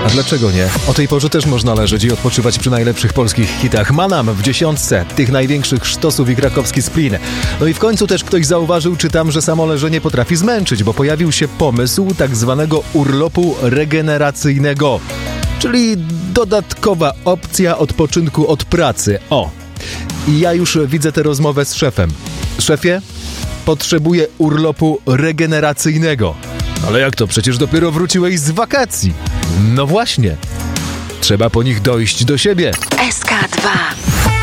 A dlaczego nie? O tej porze też można leżeć i odpoczywać przy najlepszych polskich hitach. Manam w 10 tych największych sztosów i krakowski Splin. No i w końcu też ktoś zauważył, czytam, że samo leżenie potrafi zmęczyć, bo pojawił się pomysł tak zwanego urlopu regeneracyjnego, czyli dodatkowa opcja odpoczynku od pracy. O! I ja już widzę tę rozmowę z szefem. Szefie, potrzebuję urlopu regeneracyjnego. Ale jak to? Przecież dopiero wróciłeś z wakacji. No właśnie. Trzeba po nich dojść do siebie. SK2